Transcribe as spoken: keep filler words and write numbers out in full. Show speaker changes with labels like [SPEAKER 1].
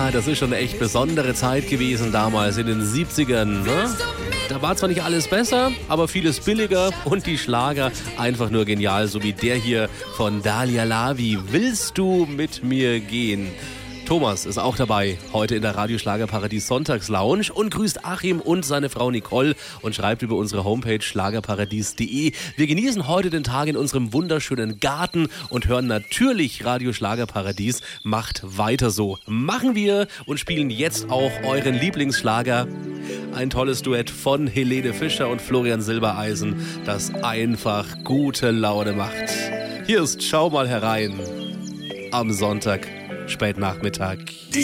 [SPEAKER 1] Ja, das ist schon eine echt besondere Zeit gewesen damals in den siebzigern. Ne? Da war zwar nicht alles besser, aber vieles billiger und die Schlager einfach nur genial, so wie der hier von Dalia Lavi. Willst du mit mir gehen? Thomas ist auch dabei, heute in der Radioschlagerparadies Sonntagslounge und grüßt Achim und seine Frau Nicole und schreibt über unsere Homepage schlagerparadies punkt de. Wir genießen heute den Tag in unserem wunderschönen Garten und hören natürlich Radio Schlagerparadies. Macht weiter so. Machen wir und spielen jetzt auch euren Lieblingsschlager. Ein tolles Duett von Helene Fischer und Florian Silbereisen, das einfach gute Laune macht. Hier ist Schau mal herein am Sonntag. Spätnachmittag.
[SPEAKER 2] Die